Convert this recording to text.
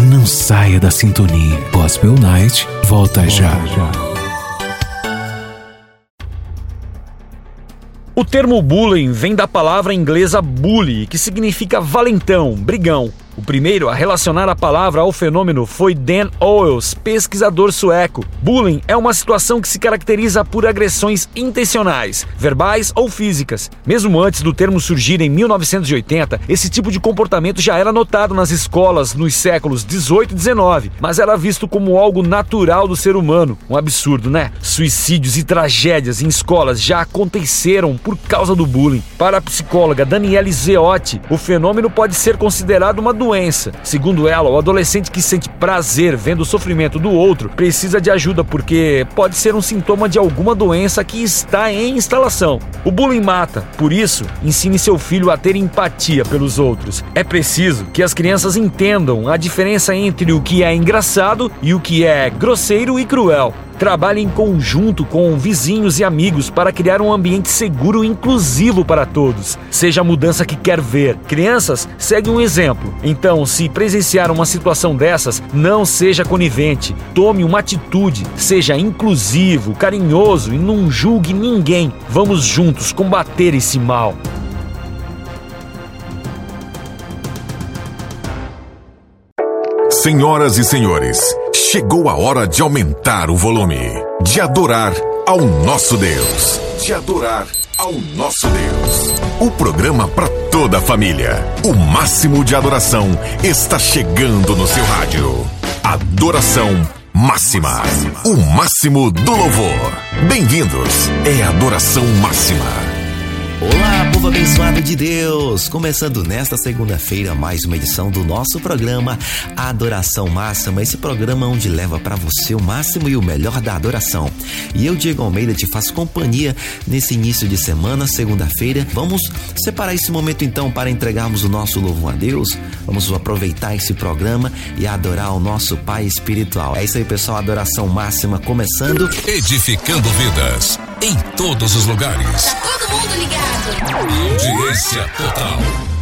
Não saia da sintonia. Gospel Night volta já. O termo bullying vem da palavra inglesa bully, que significa valentão, brigão. O primeiro a relacionar a palavra ao fenômeno foi Dan Owens, pesquisador sueco. Bullying é uma situação que se caracteriza por agressões intencionais, verbais ou físicas. Mesmo antes do termo surgir em 1980, esse tipo de comportamento já era notado nas escolas nos séculos 18 e 19, mas era visto como algo natural do ser humano. Um absurdo, né? Suicídios e tragédias em escolas já aconteceram por causa do bullying. Para a psicóloga Daniele Zeotti, o fenômeno pode ser considerado uma doença. Segundo ela, o adolescente que sente prazer vendo o sofrimento do outro precisa de ajuda porque pode ser um sintoma de alguma doença que está em instalação. O bullying mata, por isso, ensine seu filho a ter empatia pelos outros. É preciso que as crianças entendam a diferença entre o que é engraçado e o que é grosseiro e cruel. Trabalhe em conjunto com vizinhos e amigos para criar um ambiente seguro e inclusivo para todos. Seja a mudança que quer ver. Crianças seguem um exemplo. Então, se presenciar uma situação dessas, não seja conivente. Tome uma atitude. Seja inclusivo, carinhoso e não julgue ninguém. Vamos juntos combater esse mal. Senhoras e senhores, chegou a hora de aumentar o volume, de adorar ao nosso Deus. De adorar ao nosso Deus. O programa para toda a família. O máximo de adoração está chegando no seu rádio. Adoração Máxima. O máximo do louvor. Bem-vindos. É Adoração Máxima. Olá, povo abençoado de Deus! Começando nesta segunda-feira mais uma edição do nosso programa Adoração Máxima, esse programa onde leva para você o máximo e o melhor da adoração. E eu, Diego Almeida, te faço companhia nesse início de semana, segunda-feira. Vamos separar esse momento então para entregarmos o nosso louvor a Deus. Vamos aproveitar esse programa e adorar o nosso Pai espiritual. É isso aí, pessoal, Adoração Máxima começando. Edificando vidas em todos os lugares. Tá todo mundo ligado. Audiência total.